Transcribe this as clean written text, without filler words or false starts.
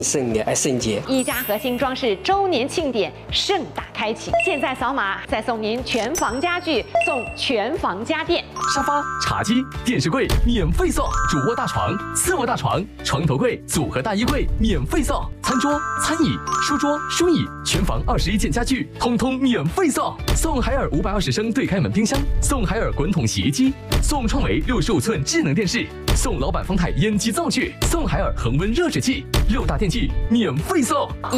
圣节， 一家核心装饰周年庆典盛大开启，现在扫码再送您全房家具，送全房家电， 沙发、茶几、电视柜免费送，主卧大床、次卧大床、床头柜、组合大衣柜免费送，餐桌、餐椅、书桌、书椅，全房21件家具通通免费送，送海尔520升对开门冰箱，送海尔滚筒洗衣机，送创维65寸智能电视，送老板方太烟机灶具，送海尔恒温热水器，6大电器免费送。